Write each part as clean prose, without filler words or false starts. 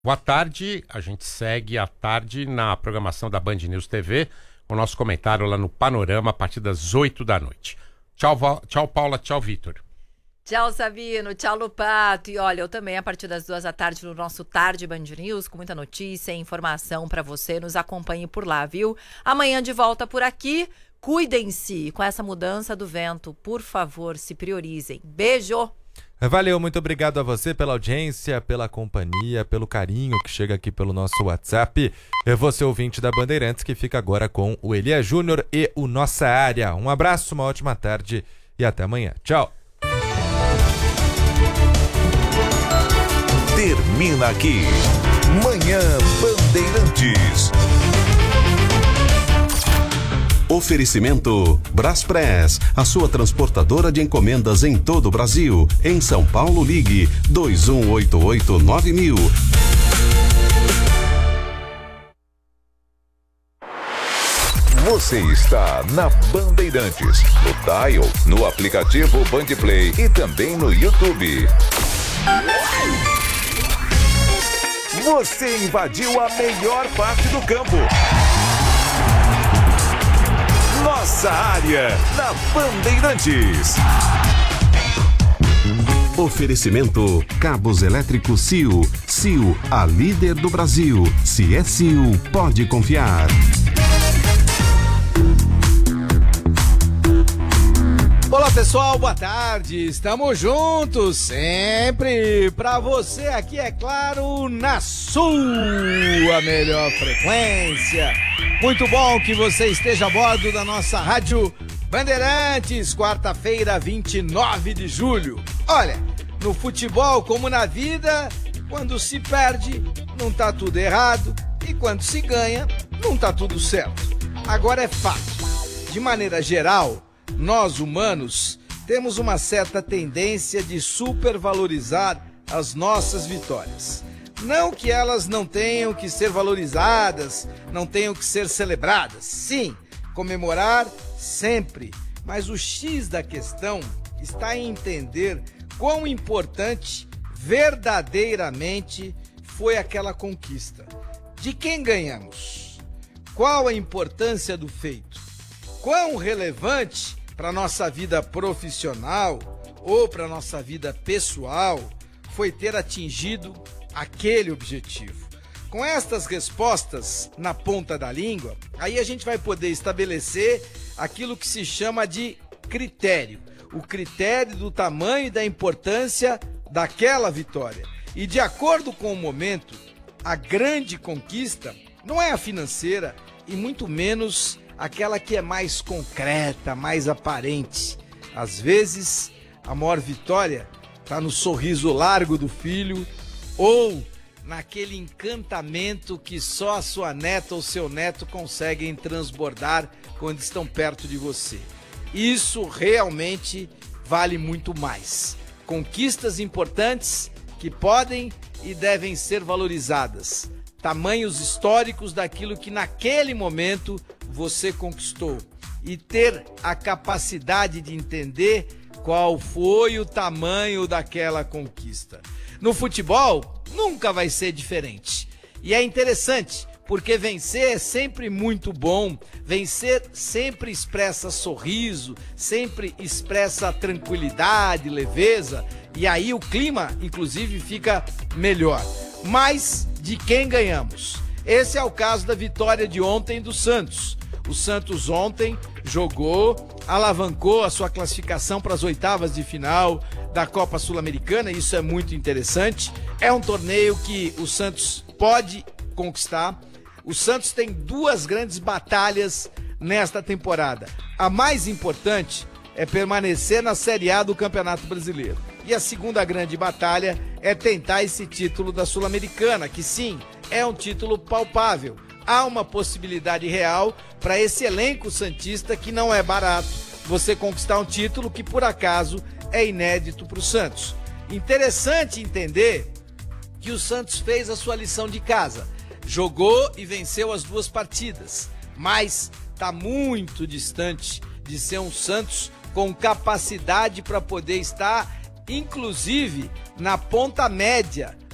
Boa tarde, a gente segue à tarde na programação da Band News TV, com o nosso comentário lá no Panorama a partir das 8 da noite. Tchau, Paula, tchau, Vitor. Tchau, Sabino, tchau, Lupato. E olha, eu também a partir das 2 da tarde no nosso Tarde Band News, com muita notícia e informação pra você. Nos acompanhe por lá, viu? Amanhã de volta por aqui. Cuidem-se com essa mudança do vento. Por favor, se priorizem. Beijo! Valeu, muito obrigado a você pela audiência, pela companhia, pelo carinho que chega aqui pelo nosso WhatsApp. Você ouvinte da Bandeirantes que fica agora com o Elias Júnior e o Nossa Área. Um abraço, uma ótima tarde e até amanhã. Tchau! Termina aqui. Manhã Bandeirantes. Oferecimento Braspress, a sua transportadora de encomendas em todo o Brasil. Em São Paulo, ligue 2188-9000. Você está na Bandeirantes, no dial, no aplicativo Bandplay e também no YouTube. Você invadiu a melhor parte do campo. Nossa Área, na Bandeirantes. Oferecimento Cabos Elétricos Sil. Sil, a líder do Brasil. Se é Sil, pode confiar. Olá pessoal, boa tarde, estamos juntos sempre pra você aqui, é claro, na sua melhor frequência. Muito bom que você esteja a bordo da nossa Rádio Bandeirantes, quarta-feira, 29 de julho. Olha, no futebol como na vida, quando se perde, não tá tudo errado, e quando se ganha, não tá tudo certo. Agora é fato, de maneira geral, nós, humanos, temos uma certa tendência de supervalorizar as nossas vitórias. Não que elas não tenham que ser valorizadas, não tenham que ser celebradas. Sim, comemorar sempre. Mas o X da questão está em entender quão importante verdadeiramente foi aquela conquista. De quem ganhamos? Qual a importância do feito? Quão relevante para a nossa vida profissional ou para a nossa vida pessoal foi ter atingido aquele objetivo? Com estas respostas na ponta da língua, aí a gente vai poder estabelecer aquilo que se chama de critério. O critério do tamanho e da importância daquela vitória. E de acordo com o momento, a grande conquista não é a financeira e muito menos aquela que é mais concreta, mais aparente. Às vezes, a maior vitória está no sorriso largo do filho ou naquele encantamento que só a sua neta ou seu neto conseguem transbordar quando estão perto de você. Isso realmente vale muito mais. Conquistas importantes que podem e devem ser valorizadas. Tamanhos históricos daquilo que naquele momento você conquistou e ter a capacidade de entender qual foi o tamanho daquela conquista. No futebol, nunca vai ser diferente. E é interessante, porque vencer é sempre muito bom, vencer sempre expressa sorriso, sempre expressa tranquilidade, leveza, e aí o clima, inclusive, fica melhor. Mas de quem ganhamos? Esse é o caso da vitória de ontem do Santos. O Santos ontem jogou, alavancou a sua classificação para as oitavas de final da Copa Sul-Americana, isso é muito interessante. É um torneio que o Santos pode conquistar. O Santos tem duas grandes batalhas nesta temporada. A mais importante é permanecer na Série A do Campeonato Brasileiro. E a segunda grande batalha é tentar esse título da Sul-Americana, que sim, é um título palpável. Há uma possibilidade real para esse elenco santista que não é barato. Você conquistar um título que, por acaso, é inédito para o Santos. Interessante entender que o Santos fez a sua lição de casa. Jogou e venceu as duas partidas, mas está muito distante de ser um Santos com capacidade para poder estar, inclusive, na ponta média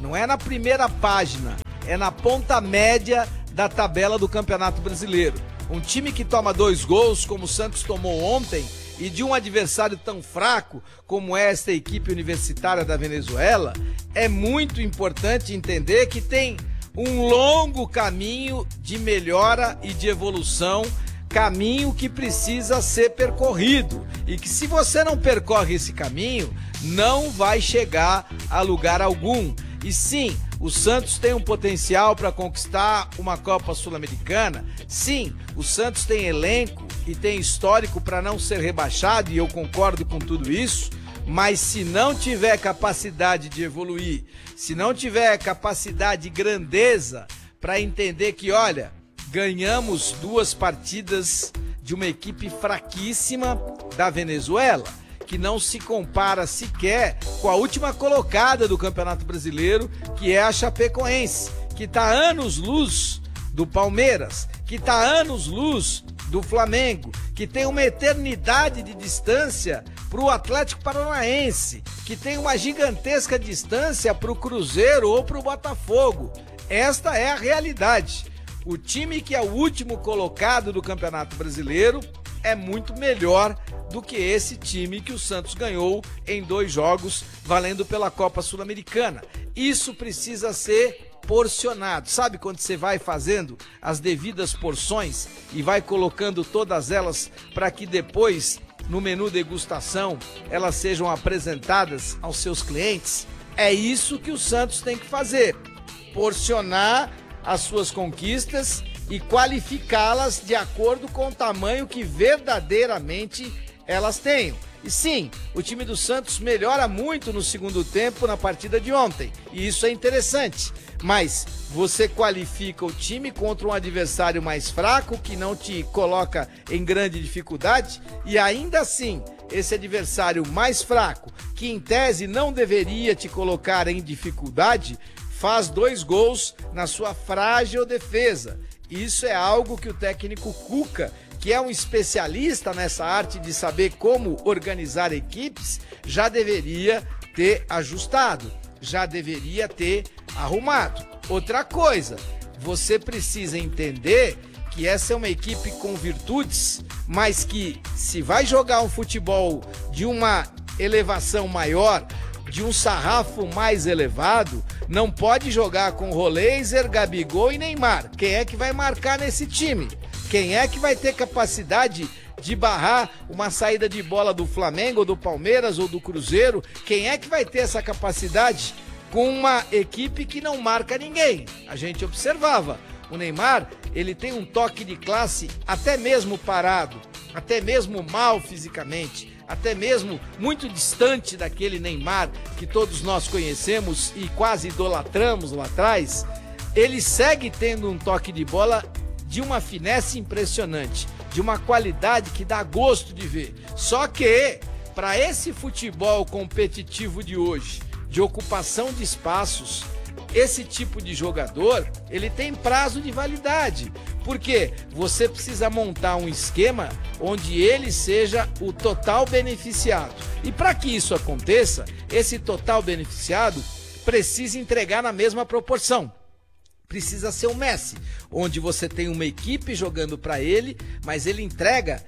não é na primeira página, é na ponta média da tabela do Campeonato Brasileiro. Um time que toma 2 gols, como o Santos tomou ontem, e de um adversário tão fraco como esta equipe universitária da Venezuela, é muito importante entender que tem um longo caminho de melhora e de evolução, caminho que precisa ser percorrido, e que se você não percorre esse caminho, não vai chegar a lugar algum. E sim, o Santos tem um potencial para conquistar uma Copa Sul-Americana. Sim, o Santos tem elenco e tem histórico para não ser rebaixado, e eu concordo com tudo isso, mas se não tiver capacidade de evoluir, se não tiver capacidade de grandeza para entender que, olha, ganhamos 2 partidas de uma equipe fraquíssima da Venezuela, que não se compara sequer com a última colocada do Campeonato Brasileiro, que é a Chapecoense, que está anos-luz do Palmeiras, que está anos-luz do Flamengo, que tem uma eternidade de distância para o Atlético Paranaense, que tem uma gigantesca distância para o Cruzeiro ou para o Botafogo. Esta é a realidade. O time que é o último colocado do Campeonato Brasileiro é muito melhor do que esse time que o Santos ganhou em 2 jogos, valendo pela Copa Sul-Americana. Isso precisa ser porcionado. Sabe quando você vai fazendo as devidas porções e vai colocando todas elas para que depois, no menu degustação, elas sejam apresentadas aos seus clientes? É isso que o Santos tem que fazer. Porcionar as suas conquistas e qualificá-las de acordo com o tamanho que verdadeiramente elas tenham. E sim, o time do Santos melhora muito no segundo tempo na partida de ontem, e isso é interessante. Mas você qualifica o time contra um adversário mais fraco, que não te coloca em grande dificuldade, e ainda assim, esse adversário mais fraco, que em tese não deveria te colocar em dificuldade, faz 2 gols na sua frágil defesa. Isso é algo que o técnico Cuca, que é um especialista nessa arte de saber como organizar equipes, já deveria ter ajustado, já deveria ter arrumado. Outra coisa, você precisa entender que essa é uma equipe com virtudes, mas que se vai jogar um futebol de uma elevação maior, de um sarrafo mais elevado, não pode jogar com Roleiser, Gabigol e Neymar. Quem é que vai marcar nesse time? Quem é que vai ter capacidade de barrar uma saída de bola do Flamengo, ou do Palmeiras, ou do Cruzeiro? Quem é que vai ter essa capacidade com uma equipe que não marca ninguém? A gente observava. O Neymar, ele tem um toque de classe até mesmo parado, até mesmo mal fisicamente, até mesmo muito distante daquele Neymar que todos nós conhecemos e quase idolatramos lá atrás. Ele segue tendo um toque de bola de uma finesse impressionante, de uma qualidade que dá gosto de ver. Só que, para esse futebol competitivo de hoje, de ocupação de espaços, esse tipo de jogador, ele tem prazo de validade, porque você precisa montar um esquema onde ele seja o total beneficiado. E para que isso aconteça, esse total beneficiado precisa entregar na mesma proporção. Precisa ser o Messi, onde você tem uma equipe jogando para ele, mas ele entrega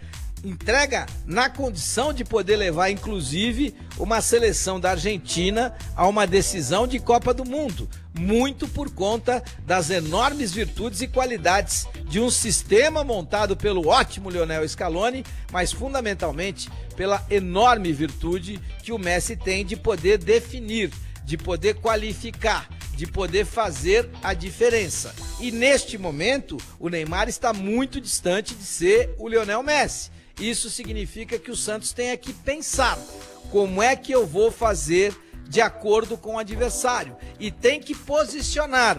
na condição de poder levar, inclusive, uma seleção da Argentina a uma decisão de Copa do Mundo, muito por conta das enormes virtudes e qualidades de um sistema montado pelo ótimo Lionel Scaloni, mas fundamentalmente pela enorme virtude que o Messi tem de poder definir, de poder qualificar, de poder fazer a diferença. E neste momento, o Neymar está muito distante de ser o Lionel Messi. Isso significa que o Santos tem que pensar como é que eu vou fazer de acordo com o adversário. E tem que posicionar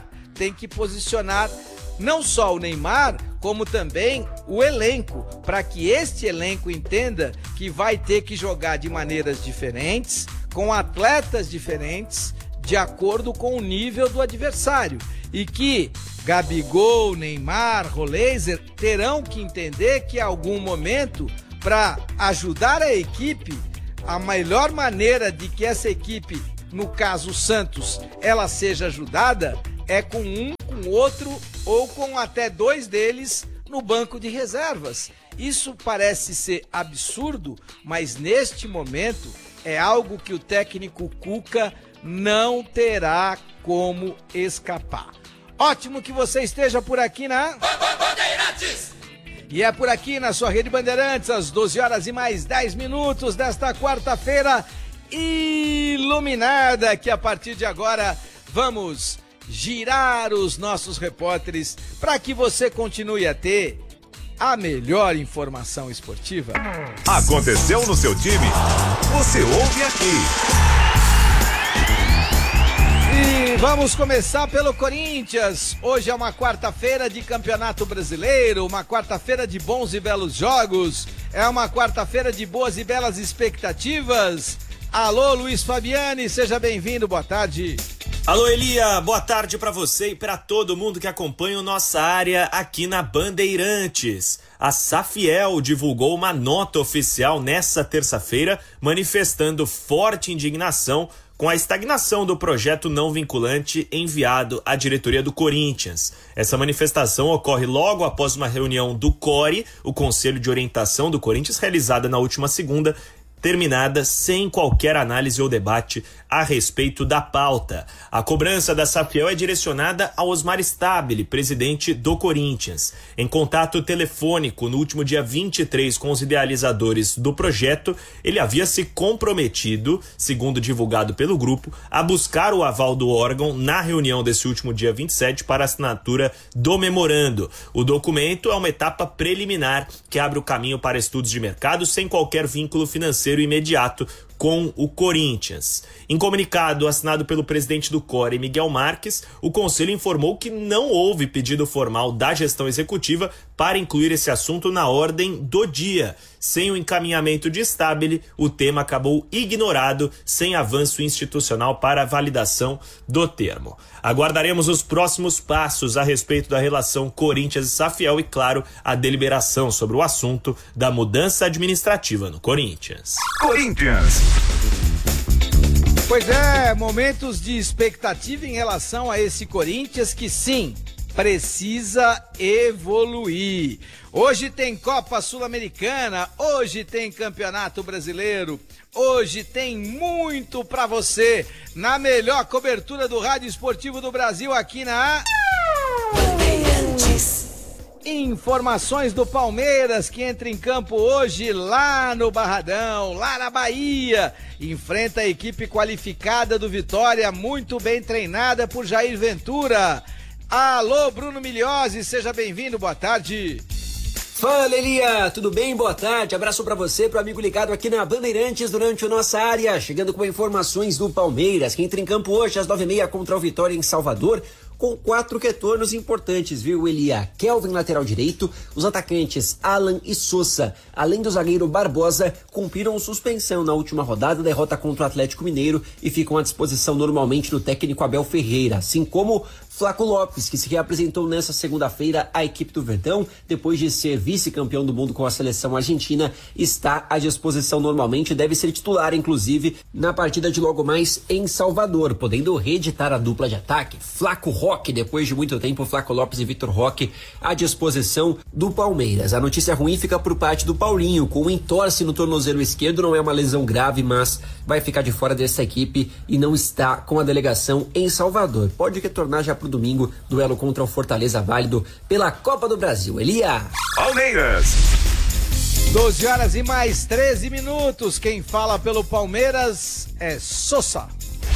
não só o Neymar, como também o elenco, para que este elenco entenda que vai ter que jogar de maneiras diferentes, com atletas diferentes, de acordo com o nível do adversário. E que Gabigol, Neymar, Roleiser terão que entender que em algum momento, para ajudar a equipe, a melhor maneira de que essa equipe no caso Santos, ela seja ajudada, é com um, com outro ou com até 2 deles no banco de reservas. Isso parece ser absurdo, mas neste momento é algo que o técnico Cuca não terá como escapar. Ótimo que você esteja por aqui na Bandeirantes! E é por aqui na sua Rede Bandeirantes, às 12 horas e mais 10 minutos desta quarta-feira iluminada, que a partir de agora vamos girar os nossos repórteres para que você continue a ter a melhor informação esportiva. Aconteceu no seu time? Você ouve aqui. E vamos começar pelo Corinthians. Hoje é uma quarta-feira de Campeonato Brasileiro, uma quarta-feira de bons e belos jogos, é uma quarta-feira de boas e belas expectativas. Alô, Luiz Fabiani, seja bem-vindo, boa tarde. Alô, Elia, boa tarde para você e para todo mundo que acompanha o Nossa Área aqui na Bandeirantes. A Safiel divulgou uma nota oficial nesta terça-feira, manifestando forte indignação com a estagnação do projeto não vinculante enviado à diretoria do Corinthians. Essa manifestação ocorre logo após uma reunião do CORE, o Conselho de Orientação do Corinthians, realizada na última segunda, terminada sem qualquer análise ou debate a respeito da pauta. A cobrança da Safiel é direcionada a Osmar Stabile, presidente do Corinthians. Em contato telefônico no último dia 23 com os idealizadores do projeto, ele havia se comprometido, segundo divulgado pelo grupo, a buscar o aval do órgão na reunião desse último dia 27 para a assinatura do memorando. O documento é uma etapa preliminar que abre o caminho para estudos de mercado sem qualquer vínculo financeiro imediato com o Corinthians. Em comunicado assinado pelo presidente do CORE, Miguel Marques, o Conselho informou que não houve pedido formal da gestão executiva para incluir esse assunto na ordem do dia. Sem o encaminhamento de Stabile, o tema acabou ignorado, sem avanço institucional para a validação do termo. Aguardaremos os próximos passos a respeito da relação Corinthians e Safiel e, claro, a deliberação sobre o assunto da mudança administrativa no Corinthians. Corinthians. Pois é, momentos de expectativa em relação a esse Corinthians que sim, precisa evoluir. Hoje tem Copa Sul-Americana, hoje tem Campeonato Brasileiro, hoje tem muito pra você na melhor cobertura do rádio esportivo do Brasil aqui na Bandeirantes. Informações do Palmeiras que entra em campo hoje lá no Barradão, lá na Bahia. Enfrenta a equipe qualificada do Vitória, muito bem treinada por Jair Ventura. Alô, Bruno Milhozzi, seja bem-vindo, boa tarde. Fala, Elia, tudo bem? Boa tarde, abraço pra você, pro amigo ligado aqui na Bandeirantes durante a Nossa Área, chegando com informações do Palmeiras, que entra em campo hoje às 9h30 contra o Vitória em Salvador, com 4 retornos importantes, viu, Elia? Kelvin, lateral direito, os atacantes Alan e Sousa, além do zagueiro Barbosa, cumpriram suspensão na última rodada, derrota contra o Atlético Mineiro e ficam à disposição normalmente do técnico Abel Ferreira, assim como Flaco Lopes, que se reapresentou nessa segunda-feira à equipe do Verdão, depois de ser vice-campeão do mundo com a seleção argentina, está à disposição normalmente, deve ser titular, inclusive, na partida de logo mais em Salvador, podendo reeditar a dupla de ataque. Flaco Roque, depois de muito tempo, Flaco Lopes e Vitor Roque à disposição do Palmeiras. A notícia ruim fica por parte do Paulinho, com um entorse no tornozelo esquerdo, não é uma lesão grave, mas vai ficar de fora dessa equipe e não está com a delegação em Salvador. Pode retornar já pro domingo, duelo contra o Fortaleza, válido pela Copa do Brasil. Elia! Palmeiras. 12 horas e mais 13 minutos. Quem fala pelo Palmeiras é Sousa.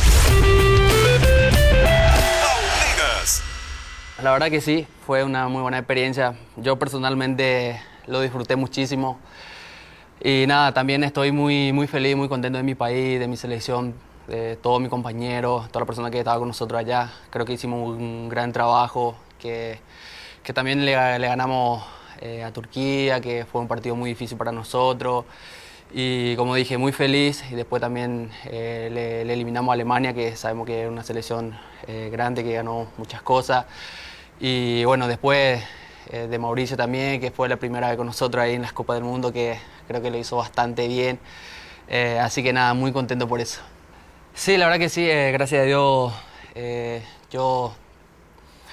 Palmeiras. La verdad que sí, fue una muy buena experiencia. Yo personalmente lo disfruté muchísimo. Y nada, también estoy muy feliz, muy contento de mi país, de mi selección, de todos mis compañeros, toda la persona que estaba con nosotros allá. Creo que hicimos un gran trabajo, que también le ganamos a Turquía, que fue un partido muy difícil para nosotros. Y como dije, muy feliz. Y después también le eliminamos a Alemania, que sabemos que es una selección grande, que ganó muchas cosas. Y bueno, después de Mauricio también, que fue la primera vez con nosotros ahí en las Copas del Mundo, que creo que lo hizo bastante bien. Así que nada, muy contento por eso. Sí, la verdad que sí, gracias a Dios yo